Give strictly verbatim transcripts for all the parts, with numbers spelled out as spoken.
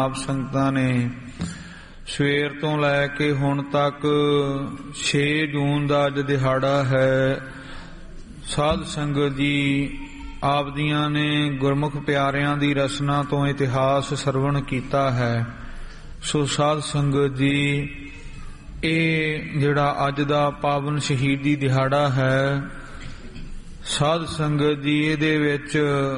ਆਪ ਸੰਗਤਾਂ ਨੇ ਸਵੇਰ ਤੋਂ ਲੈ ਕੇ ਹੁਣ ਤੱਕ ਛੇ ਜੂਨ ਦਾ ਅੱਜ ਦਿਹਾੜਾ ਹੈ। ਸਾਧ ਸੰਗਤ ਜੀ ਆਪ ਦੀਆਂ ਨੇ ਗੁਰਮੁਖ ਪਿਆਰਿਆਂ ਦੀ ਰਸਨਾ ਤੋਂ ਇਤਿਹਾਸ ਸਰਵਣ ਕੀਤਾ ਹੈ। ਸੋ ਸਾਧ ਸੰਗਤ ਜੀ ਇਹ ਜਿਹੜਾ ਅੱਜ ਦਾ ਪਾਵਨ ਸ਼ਹੀਦੀ ਦਿਹਾੜਾ ਹੈ, ਸਾਧ ਸੰਗਤ ਜੀ ਇਹਦੇ ਵਿੱਚ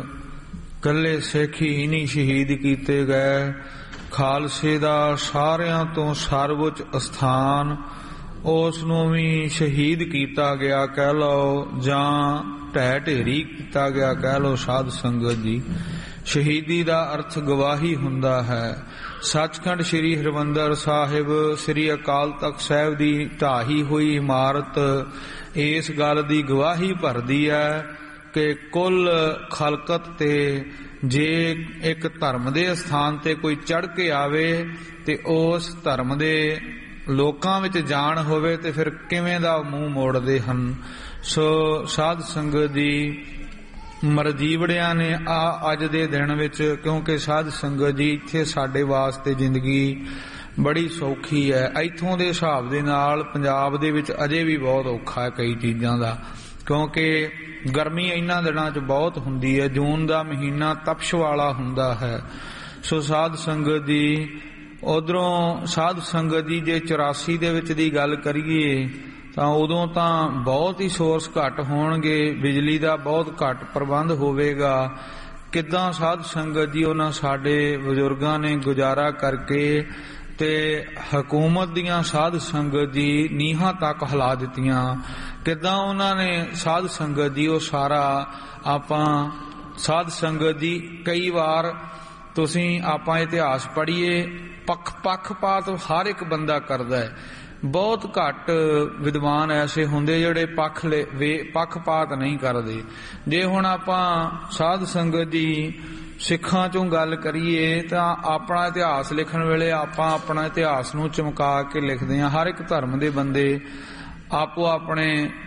ਕੱਲੇ ਸਿੱਖ ਹੀ ਨਹੀਂ ਸ਼ਹੀਦ ਕੀਤੇ ਗਏ, ਖਾਲਸੇ ਦਾ ਸਾਰਿਆਂ ਤੋਂ ਸਰਵਉੱਚ ਅਸਥਾਨ ਉਸ ਨੂੰ ਵੀ ਸ਼ਹੀਦ ਕੀਤਾ ਗਿਆ ਕਹਿ ਲਓ, ਜਾਂ ਢਹਿ ਢੇਰੀ ਕੀਤਾ ਗਿਆ ਕਹਿ ਲਓ। ਸਾਧ ਸੰਗਤ ਜੀ ਸ਼ਹੀਦੀ ਦਾ ਅਰਥ ਗਵਾਹੀ ਹੁੰਦਾ ਹੈ। ਸੱਚਖੰਡ ਸ੍ਰੀ ਹਰਿਮੰਦਰ ਸਾਹਿਬ ਸ੍ਰੀ ਅਕਾਲ ਤਖਤ ਸਾਹਿਬ ਦੀ ਢਾਹੀ ਹੋਈ ਇਮਾਰਤ ਇਸ ਗੱਲ ਦੀ ਗਵਾਹੀ ਭਰਦੀ ਹੈ ਕਿ ਕੁੱਲ ਖਲਕਤ ਤੇ ਜੇ ਇੱਕ ਧਰਮ ਦੇ ਸਥਾਨ ਤੇ ਕੋਈ ਚੜ੍ਹ ਕੇ ਆਵੇ ਤੇ ਉਸ ਧਰਮ ਦੇ ਲੋਕਾਂ ਵਿੱਚ ਜਾਣ ਹੋਵੇ ਤੇ ਫਿਰ ਕਿਵੇਂ ਦਾ ਮੂੰਹ ਮੋੜਦੇ ਹਨ। ਸੋ ਸਾਧ ਸੰਗਤ ਦੀ ਮਰਜੀਵੜਿਆਂ ਨੇ ਆ ਅੱਜ ਦੇ ਦਿਨ ਵਿੱਚ, ਕਿਉਂਕਿ ਸਾਧ ਸੰਗਤ ਜੀ ਇੱਥੇ ਸਾਡੇ ਵਾਸਤੇ ਜ਼ਿੰਦਗੀ ਬੜੀ ਸੌਖੀ ਹੈ। ਇੱਥੋਂ ਦੇ ਹਿਸਾਬ ਦੇ ਨਾਲ ਪੰਜਾਬ ਦੇ ਵਿੱਚ ਅਜੇ ਵੀ ਬਹੁਤ ਔਖਾ ਹੈ ਕਈ ਚੀਜ਼ਾਂ ਦਾ, ਕਿਉਂਕਿ ਗਰਮੀ ਇਹਨਾਂ ਦਿਨਾਂ 'ਚ ਬਹੁਤ ਹੁੰਦੀ ਹੈ। ਜੂਨ ਦਾ ਮਹੀਨਾ ਤਪਸ਼ ਵਾਲਾ ਹੁੰਦਾ ਹੈ। ਸੋ ਸਾਧ ਸੰਗਤ ਦੀ ਉਧਰੋਂ ਸਾਧ ਸੰਗਤ ਜੀ ਜੇ ਚੁਰਾਸੀ ਦੇ ਵਿੱਚ ਦੀ ਗੱਲ ਕਰੀਏ ਤਾਂ ਉਦੋਂ ਤਾਂ ਬਹੁਤ ਹੀ ਸੋਰਸ ਘੱਟ ਹੋਣਗੇ, ਬਿਜਲੀ ਦਾ ਬਹੁਤ ਘੱਟ ਪ੍ਰਬੰਧ ਹੋਵੇਗਾ। ਕਿੱਦਾਂ ਸਾਧ ਸੰਗਤ ਜੀ ਉਹਨਾਂ ਸਾਡੇ ਬਜ਼ੁਰਗਾਂ ਨੇ ਗੁਜ਼ਾਰਾ ਕਰਕੇ ਤੇ ਹਕੂਮਤ ਦੀਆਂ ਸਾਧ ਸੰਗਤ ਦੀ ਨੀਹਾਂ ਤੱਕ ਹਿਲਾ ਦਿੱਤੀਆਂ, ਕਿੱਦਾਂ ਉਹਨਾਂ ਨੇ ਸਾਧ ਸੰਗਤ ਜੀ ਉਹ ਸਾਰਾ ਆਪਾਂ ਸਾਧ ਸੰਗਤ ਦੀ ਕਈ ਵਾਰ ਤੁਸੀਂ ਆਪਾਂ ਇਤਿਹਾਸ ਪੜ੍ਹੀਏ, ਪੱਖ ਪੱਖਪਾਤ ਹਰ ਇੱਕ ਬੰਦਾ ਕਰਦਾ ਹੈ। ਬਹੁਤ ਘੱਟ ਵਿਦਵਾਨ ਐਸੇ ਹੁੰਦੇ ਜਿਹੜੇ ਪੱਖ ਪੱਖਪਾਤ ਨਹੀਂ ਕਰਦੇ। ਜੇ ਹੁਣ ਆਪਾਂ ਸਾਧ ਸੰਗਤ ਦੀ ਸਿੱਖਾਂ ਚੋਂ ਗੱਲ ਕਰੀਏ ਤਾਂ ਆਪਣਾ ਇਤਿਹਾਸ ਲਿਖਣ ਵੇਲੇ ਆਪਾਂ ਆਪਣਾ ਇਤਿਹਾਸ ਨੂੰ ਚਮਕਾ ਕੇ ਲਿਖਦੇ ਹਾਂ। ਹਰ ਇੱਕ ਧਰਮ ਦੇ ਬੰਦੇ ਆਪੋ ਆਪਣੇ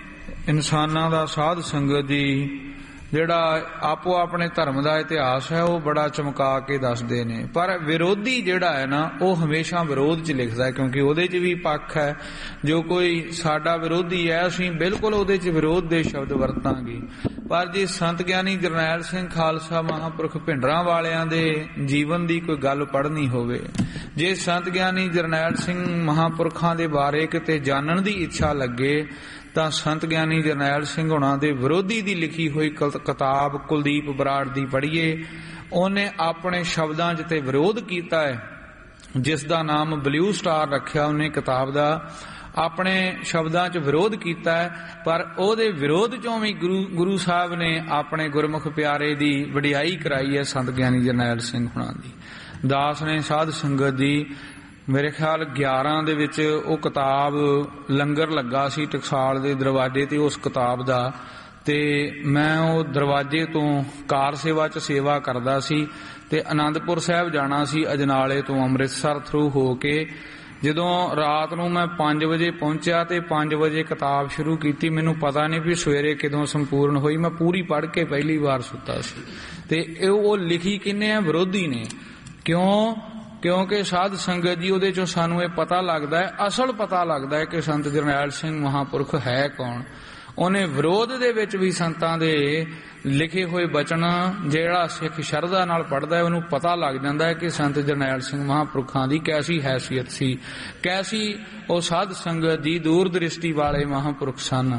ਇਨਸਾਨਾਂ ਦਾ ਸਾਧ ਸੰਗਤ ਦੀ ਜਿਹੜਾ ਆਪੋ ਆਪਣੇ ਧਰਮ ਦਾ ਇਤਿਹਾਸ ਹੈ ਉਹ ਬੜਾ ਚਮਕਾ ਕੇ ਦੱਸਦੇ ਨੇ। ਪਰ ਵਿਰੋਧੀ ਜਿਹੜਾ ਹੈ ਨਾ ਉਹ ਹਮੇਸ਼ਾ ਵਿਰੋਧ 'ਚ ਲਿਖਦਾ ਹੈ, ਕਿਉਂਕਿ ਉਹਦੇ 'ਚ ਵੀ ਪੱਖ ਹੈ। ਜੋ ਕੋਈ ਸਾਡਾ ਵਿਰੋਧੀ ਹੈ ਅਸੀਂ ਬਿਲਕੁਲ ਉਹਦੇ 'ਚ ਵਿਰੋਧ ਦੇ ਸ਼ਬਦ ਵਰਤਾਂਗੇ। ਪਰ ਜੇ ਸੰਤ ਗਿਆਨੀ ਜਰਨੈਲ ਸਿੰਘ ਖਾਲਸਾ ਮਹਾਂਪੁਰਖ ਭਿੰਡਰਾਂ ਵਾਲਿਆਂ ਦੇ ਜੀਵਨ ਦੀ ਕੋਈ ਗੱਲ ਪੜ੍ਹਨੀ ਹੋਵੇ, ਜੇ ਸੰਤ ਗਿਆਨੀ ਜਰਨੈਲ ਸਿੰਘ ਮਹਾਂਪੁਰਖਾਂ ਦੇ ਬਾਰੇ ਕਿਤੇ ਜਾਣਨ ਦੀ ਇੱਛਾ ਲੱਗੇ ਤਾਂ ਸੰਤ ਗਿਆਨੀ ਜਰਨੈਲ ਸਿੰਘ ਹੁਣਾਂ ਦੇ ਵਿਰੋਧੀ ਦੀ ਲਿਖੀ ਹੋਈ ਕਿਤਾਬ ਕੁਲਦੀਪ ਬਰਾੜ ਦੀ ਪੜ੍ਹੀਏ। ਉਹਨੇ ਆਪਣੇ ਸ਼ਬਦਾਂ 'ਚ ਤੇ ਵਿਰੋਧ ਕੀਤਾ ਹੈ, ਜਿਸ ਦਾ ਨਾਮ ਬਲੂ ਸਟਾਰ ਰੱਖਿਆ ਉਹਨੇ ਕਿਤਾਬ ਦਾ। ਆਪਣੇ ਸ਼ਬਦਾਂ 'ਚ ਵਿਰੋਧ ਕੀਤਾ ਹੈ, ਪਰ ਉਹਦੇ ਵਿਰੋਧ 'ਚੋਂ ਵੀ ਗੁਰੂ ਗੁਰੂ ਸਾਹਿਬ ਨੇ ਆਪਣੇ ਗੁਰਮੁਖ ਪਿਆਰੇ ਦੀ ਵਡਿਆਈ ਕਰਾਈ ਹੈ ਸੰਤ ਗਿਆਨੀ ਜਰਨੈਲ ਸਿੰਘ ਹੁਣਾਂ ਦੀ। ਦਾਸ ਨੇ ਸਾਧ ਸੰਗਤ ਦੀ ਮੇਰੇ ਖਿਆਲ ਗਿਆਰਾਂ ਦੇ ਵਿੱਚ ਉਹ ਕਿਤਾਬ ਲੰਗਰ ਲੱਗਾ ਸੀ ਟਕਸਾਲ ਦੇ ਦਰਵਾਜ਼ੇ ਤੇ ਉਸ ਕਿਤਾਬ ਦਾ, ਤੇ ਮੈਂ ਉਹ ਦਰਵਾਜ਼ੇ ਤੋਂ ਕਾਰ ਸੇਵਾ 'ਚ ਸੇਵਾ ਕਰਦਾ ਸੀ ਤੇ ਅਨੰਦਪੁਰ ਸਾਹਿਬ ਜਾਣਾ ਸੀ ਅਜਨਾਲੇ ਤੋਂ ਅੰਮ੍ਰਿਤਸਰ ਥਰੂ ਹੋ ਕੇ। ਜਦੋਂ ਰਾਤ ਨੂੰ ਮੈਂ ਪੰਜ ਵਜੇ ਪਹੁੰਚਿਆ ਤੇ ਪੰਜ ਵਜੇ ਕਿਤਾਬ ਸ਼ੁਰੂ ਕੀਤੀ, ਮੈਨੂੰ ਪਤਾ ਨਹੀਂ ਵੀ ਸਵੇਰੇ ਕਦੋਂ ਸੰਪੂਰਨ ਹੋਈ। ਮੈਂ ਪੂਰੀ ਪੜ੍ਹ ਕੇ ਪਹਿਲੀ ਵਾਰ ਸੁੱਤਾ ਸੀ। ਤੇ ਇਹ ਉਹ ਲਿਖੀ ਕਿੰਨੇ ਆ? ਵਿਰੋਧੀ ਨੇ। ਕਿਉਂ? ਕਿਉਂਕਿ ਸਾਧ ਸੰਗਤ ਜੀ ਉਹਦੇ 'ਚੋਂ ਸਾਨੂੰ ਇਹ ਪਤਾ ਲੱਗਦਾ ਹੈ, ਅਸਲ ਪਤਾ ਲੱਗਦਾ ਹੈ ਕਿ ਸੰਤ ਜਰਨੈਲ ਸਿੰਘ ਮਹਾਂਪੁਰਖ ਹੈ ਕੌਣ। ਉਹਨੇ ਵਿਰੋਧ ਦੇ ਵਿੱਚ ਵੀ ਸੰਤਾਂ ਦੇ ਲਿਖੇ ਹੋਏ ਬਚਨ ਜਿਹੜਾ ਸਿੱਖ ਸ਼ਰਧਾ ਨਾਲ ਪੜ੍ਹਦਾ ਹੈ ਉਹਨੂੰ ਪਤਾ ਲੱਗ ਜਾਂਦਾ ਹੈ ਕਿ ਸੰਤ ਜਰਨੈਲ ਸਿੰਘ ਮਹਾਂਪੁਰਖਾਂ ਦੀ ਕੈਸੀ ਹੈਸੀਅਤ ਸੀ, ਕੈਸੀ ਉਹ ਸਾਧ ਸੰਗਤ ਦੀ ਦੂਰ ਦ੍ਰਿਸ਼ਟੀ ਵਾਲੇ ਮਹਾਂਪੁਰਖ ਸਨ,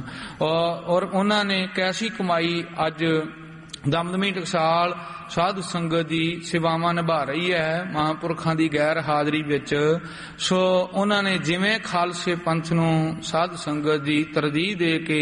ਔਰ ਉਹਨਾਂ ਨੇ ਕੈਸੀ ਕਮਾਈ ਅੱਜ ਦਮਦਮੀ ਟਕਸਾਲ ਸਾਧ ਸੰਗਤ ਦੀ ਸੇਵਾਵਾਂ ਨਿਭਾ ਰਹੀ ਹੈ ਮਹਾਂਪੁਰਖਾਂ ਦੀ ਗੈਰ ਹਾਜ਼ਰੀ ਵਿੱਚ। ਸੋ ਉਹਨਾਂ ਨੇ ਜਿਵੇਂ ਖਾਲਸੇ ਪੰਥ ਨੂੰ ਸਾਧ ਸੰਗਤ ਦੀ ਤਰਜੀਹ ਦੇ ਕੇ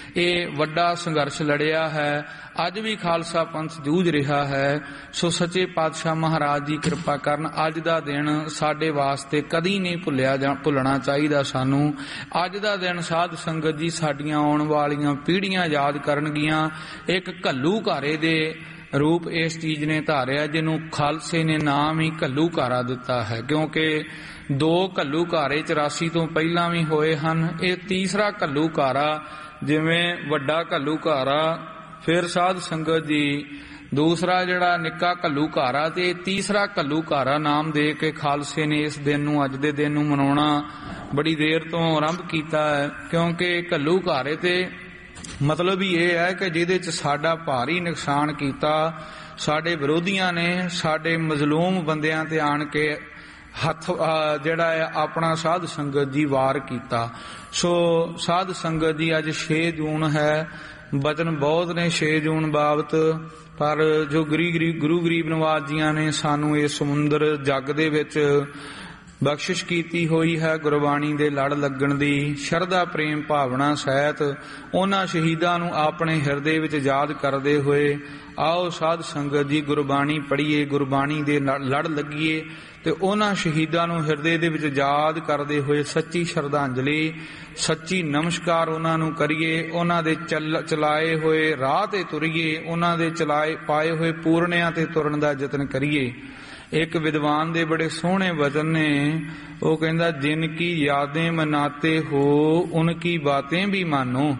ਇਹ ਵੱਡਾ ਸੰਘਰਸ਼ ਲੜਿਆ ਹੈ, ਅੱਜ ਵੀ ਖਾਲਸਾ ਪੰਥ ਜੂਝ ਰਿਹਾ ਹੈ। ਸੋ ਸੱਚੇ ਪਾਤਸ਼ਾਹ ਮਹਾਰਾਜ ਜੀ ਕਿਰਪਾ ਕਰਨ, ਅੱਜ ਦਾ ਦਿਨ ਸਾਡੇ ਵਾਸਤੇ ਕਦੀ ਨਹੀਂ ਭੁੱਲਿਆ ਜਾਂ ਭੁੱਲਣਾ ਚਾਹੀਦਾ ਸਾਨੂੰ। ਅੱਜ ਦਾ ਦਿਨ ਸਾਧ ਸੰਗਤ ਜੀ ਸਾਡੀਆਂ ਆਉਣ ਵਾਲੀਆਂ ਪੀੜ੍ਹੀਆਂ ਯਾਦ ਕਰਨਗੀਆਂ। ਇੱਕ ਘੱਲੂਘਾਰੇ ਦੇ ਰੂਪ ਇਸ ਚੀਜ਼ ਨੇ ਧਾਰਿਆ ਜਿਹਨੂੰ ਖਾਲਸੇ ਨੇ ਨਾਮ ਹੀ ਘੱਲੂਘਾਰਾ ਦਿੱਤਾ ਹੈ, ਕਿਉਂਕਿ ਦੋ ਘੱਲੂਘਾਰੇ ਚੁਰਾਸੀ ਤੋਂ ਪਹਿਲਾਂ ਵੀ ਹੋਏ ਹਨ। ਇਹ ਤੀਸਰਾ ਘੱਲੂਘਾਰਾ, ਜਿਵੇਂ ਵੱਡਾ ਘੱਲੂਘਾਰਾ ਫਿਰ ਸਾਧ ਸੰਗਤ ਜੀ ਦੂਸਰਾ ਜਿਹੜਾ ਨਿੱਕਾ ਘੱਲੂਘਾਰਾ ਤੇ ਤੀਸਰਾ ਘੱਲੂਘਾਰਾ ਨਾਮ ਦੇ ਕੇ ਖਾਲਸੇ ਨੇ ਇਸ ਦਿਨ ਨੂੰ, ਅੱਜ ਦੇ ਦਿਨ ਨੂੰ ਮਨਾਉਣਾ ਬੜੀ ਦੇਰ ਤੋਂ ਆਰੰਭ ਕੀਤਾ ਹੈ। ਕਿਉਂਕਿ ਘੱਲੂਘਾਰੇ ਤੇ ਮਤਲਬ ਹੀ ਇਹ ਹੈ ਕਿ ਜਿਹਦੇ ਚ ਸਾਡਾ ਭਾਰੀ ਨੁਕਸਾਨ ਕੀਤਾ, ਸਾਡੇ ਵਿਰੋਧੀਆਂ ਨੇ ਸਾਡੇ ਮਜ਼ਲੂਮ ਬੰਦਿਆਂ ਤੇ ਆਣ ਕੇ ਹੱਥ ਜਿਹੜਾ ਹੈ ਆਪਣਾ ਸਾਧ ਸੰਗਤ ਜੀ ਵਾਰ ਕੀਤਾ। ਸੋ ਸਾਧ ਸੰਗਤ ਜੀ ਅੱਜ ਛੇ ਜੂਨ ਹੈ। ਬਚਨ ਬਹੁਤ ਨੇ ਛੇ ਜੂਨ ਬਾਬਤ, ਪਰ ਜੋ ਗੁਰੂ ਗੁਰੂ ਗਰੀਬ ਨਵਾਜ ਜੀਆਂ ਨੇ ਸਾਨੂੰ ਇਹ ਸਮੁੰਦਰ ਜੱਗ ਦੇ ਵਿੱਚ ਬਖਸ਼ਿਸ਼ ਕੀਤੀ ਹੋਈ ਹੈ ਗੁਰਬਾਣੀ ਦੇ ਲੜ ਲੱਗਣ ਦੀ। ਸ਼ਰਧਾ ਪ੍ਰੇਮ ਭਾਵਨਾ ਸਹਿਤ ਉਹਨਾਂ ਸ਼ਹੀਦਾਂ ਨੂੰ ਆਪਣੇ ਹਿਰਦੇ ਵਿੱਚ ਯਾਦ ਕਰਦੇ ਹੋਏ ਆਓ ਸਾਧ ਸੰਗਤ ਜੀ ਗੁਰਬਾਣੀ ਪੜ੍ਹੀਏ, ਗੁਰਬਾਣੀ ਦੇ ਲੜ ਲੱਗੀਏ ਤੇ ਉਹਨਾਂ ਸ਼ਹੀਦਾਂ ਨੂੰ ਹਿਰਦੇ ਦੇ ਵਿੱਚ ਯਾਦ ਕਰਦੇ ਹੋਏ ਸੱਚੀ ਸ਼ਰਧਾਂਜਲੀ, ਸੱਚੀ ਨਮਸਕਾਰ ਉਹਨਾਂ ਨੂੰ ਕਰੀਏ। ਉਹਨਾਂ ਦੇ ਚੱਲ ਚਲਾਏ ਹੋਏ ਰਾਹ ਤੇ ਤੁਰੀਏ, ਉਹਨਾਂ ਦੇ ਚਲਾਏ ਪਾਏ ਹੋਏ ਪੂਰਨਿਆਂ ਤੇ ਤੁਰਨ ਦਾ ਯਤਨ ਕਰੀਏ। ਇੱਕ ਵਿਦਵਾਨ ਦੇ ਬੜੇ ਸੋਹਣੇ ਵਚਨ ਨੇ, ਉਹ ਕਹਿੰਦਾ ਜਿਨ ਕੀ ਯਾਦੇ ਮਨਾਤੇ ਹੋ ਉਨ ਕੀ ਬਾतें ਵੀ ਮਾਨੋ,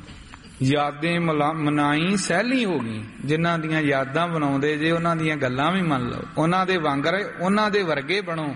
ਯਾਦੇ ਮਨਾਈ ਸਹਿਲੀ ਹੋ ਗਈ। ਜਿਨ੍ਹਾਂ ਦੀਆਂ ਯਾਦਾਂ ਬਣਾਉਂਦੇ ਜੇ ਉਹਨਾਂ ਦੀਆਂ ਗੱਲਾਂ ਵੀ ਮੰਨ ਲਓ, ਉਹਨਾਂ ਦੇ ਵਾਂਗਰ ਉਹਨਾਂ ਦੇ ਵਰਗੇ ਬਣੋ,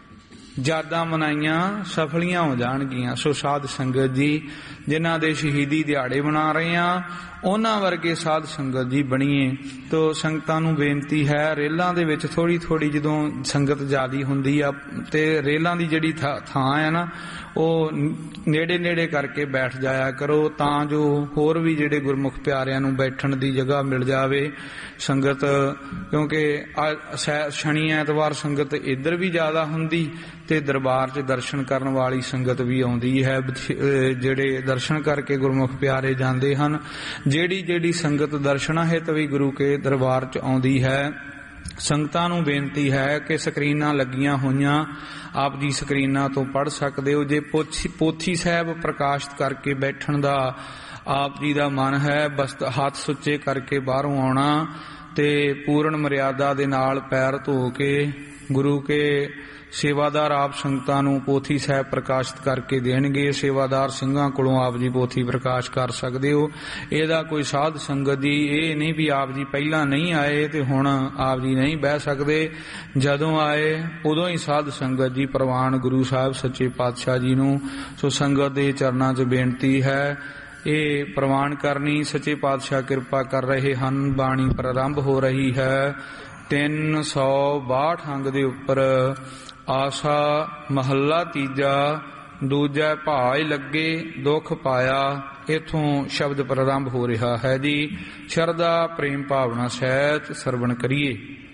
ਯਾਦਾਂ ਮਨਾਈਆਂ ਸਫਲੀਆਂ ਹੋ ਜਾਣਗੀਆਂ। ਸੋ ਸਾਧ ਸੰਗਤ ਜੀ ਜਿਨ੍ਹਾਂ ਦੇ ਸ਼ਹੀਦੀ ਦਿਹਾੜੇ ਬਣਾ ਰਹੇ ਆ, ਉਹਨਾਂ ਵਰਗੇ ਸਾਧ ਸੰਗਤ ਜੀ ਬਣੀਏ। ਤੋ ਸੰਗਤਾਂ ਨੂੰ ਬੇਨਤੀ ਹੈ, ਰੇਲਾਂ ਦੇ ਵਿੱਚ ਥੋੜੀ ਥੋੜੀ ਜਦੋਂ ਸੰਗਤ ਜ਼ਿਆਦੀ ਹੁੰਦੀ ਆ ਤੇ ਰੇਲਾਂ ਦੀ ਜਿਹੜੀ ਥਾਂ ਹੈ ਨਾ, ਉਹ ਨੇੜੇ ਨੇੜੇ ਕਰਕੇ ਬੈਠ ਜਾਇਆ ਕਰੋ, ਤਾਂ ਜੋ ਹੋਰ ਵੀ ਜਿਹੜੇ ਗੁਰਮੁਖ ਪਿਆਰਿਆਂ ਨੂੰ ਬੈਠਣ ਦੀ ਜਗ੍ਹਾ ਮਿਲ ਜਾਵੇ ਸੰਗਤ। ਕਿਉਂਕਿ ਸ਼ਨੀ ਐਤਵਾਰ ਸੰਗਤ ਇੱਧਰ ਵੀ ਜ਼ਿਆਦਾ ਹੁੰਦੀ ਤੇ ਦਰਬਾਰ 'ਚ ਦਰਸ਼ਨ ਕਰਨ ਵਾਲੀ ਸੰਗਤ ਵੀ ਆਉਂਦੀ ਹੈ, ਜਿਹੜੇ ਦਰਸ਼ਨ ਕਰਕੇ ਗੁਰਮੁਖ ਪਿਆਰੇ ਜਾਂਦੇ ਹਨ। ਜਿਹੜੀ ਜਿਹੜੀ ਸੰਗਤ ਦਰਸ਼ਨਾਂ ਹਿਤ ਵੀ ਗੁਰੂ ਕੇ ਦਰਬਾਰ 'ਚ ਆਉਂਦੀ ਹੈ, ਸੰਗਤਾਂ ਨੂੰ ਬੇਨਤੀ ਹੈ ਕਿ ਸਕਰੀਨਾਂ ਲੱਗੀਆਂ ਹੋਈਆਂ, ਆਪ ਜੀ ਸਕਰੀਨਾਂ ਤੋਂ ਪੜ੍ਹ ਸਕਦੇ ਹੋ। ਜੇ ਪੋਥੀ ਪੋਥੀ ਸਾਹਿਬ ਪ੍ਰਕਾਸ਼ਿਤ ਕਰਕੇ ਬੈਠਣ ਦਾ ਆਪ ਜੀ ਦਾ ਮਨ ਹੈ, ਬਸ ਹੱਥ ਸੁੱਚੇ ਕਰਕੇ ਬਾਹਰੋਂ ਆਉਣਾ ਤੇ ਪੂਰਨ ਮਰਿਆਦਾ ਦੇ ਨਾਲ ਪੈਰ ਧੋ ਕੇ ਗੁਰੂ ਕੇ ਸੇਵਾਦਾਰ ਆਪ ਸੰਗਤਾਂ ਨੂੰ ਪੋਥੀ ਸਾਹਿਬ ਪ੍ਰਕਾਸ਼ਿਤ ਕਰਕੇ ਦੇਣਗੇ। ਸੇਵਾਦਾਰ ਸਿੰਘਾਂ ਕੋਲੋਂ ਆਪ ਜੀ ਪੋਥੀ ਪ੍ਰਕਾਸ਼ ਕਰ ਸਕਦੇ ਹੋ। ਇਹਦਾ ਕੋਈ ਸਾਧ ਸੰਗਤ ਦੀ ਇਹ ਨਹੀਂ ਵੀ ਆਪ ਜੀ ਪਹਿਲਾਂ ਨਹੀਂ ਆਏ ਤੇ ਹੁਣ ਆਪ ਜੀ ਨਹੀਂ ਬਹਿ ਸਕਦੇ। ਜਦੋਂ ਆਏ ਉਦੋਂ ਹੀ ਸਾਧ ਸੰਗਤ ਜੀ ਪ੍ਰਵਾਨ ਗੁਰੂ ਸਾਹਿਬ ਸੱਚੇ ਪਾਤਸ਼ਾਹ ਜੀ ਨੂੰ। ਸੋ ਸੰਗਤ ਦੇ ਚਰਨਾਂ 'ਚ ਬੇਨਤੀ ਹੈ, ਇਹ ਪ੍ਰਵਾਨ ਕਰਨੀ। ਸੱਚੇ ਪਾਤਸ਼ਾਹ ਕਿਰਪਾ ਕਰ ਰਹੇ ਹਨ। ਬਾਣੀ ਪ੍ਰਾਰੰਭ ਹੋ ਰਹੀ ਹੈ। ਤਿੰਨ ਸੌ ਬਾਹਠ ਅੰਗ ਦੇ ਉੱਪਰ ਆਸਾ ਮਹੱਲਾ ਤੀਜਾ, ਦੂਜਾ ਭਾਇ ਲੱਗੇ ਦੁੱਖ ਪਾਇਆ, ਇਥੋਂ ਸ਼ਬਦ ਪ੍ਰਾਰੰਭ ਹੋ ਰਿਹਾ ਹੈ ਜੀ। ਸ਼ਰਧਾ ਪ੍ਰੇਮ ਭਾਵਨਾ ਸਹਿਤ ਸਰਵਣ ਕਰੀਏ।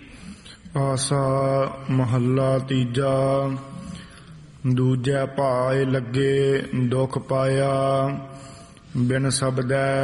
ਆਸਾ ਮਹੱਲਾ ਤੀਜਾ, ਦੂਜਾ ਭਾਇ ਲੱਗੇ ਦੁੱਖ ਪਾਇਆ, ਬਿਨ ਸ਼ਬਦੈ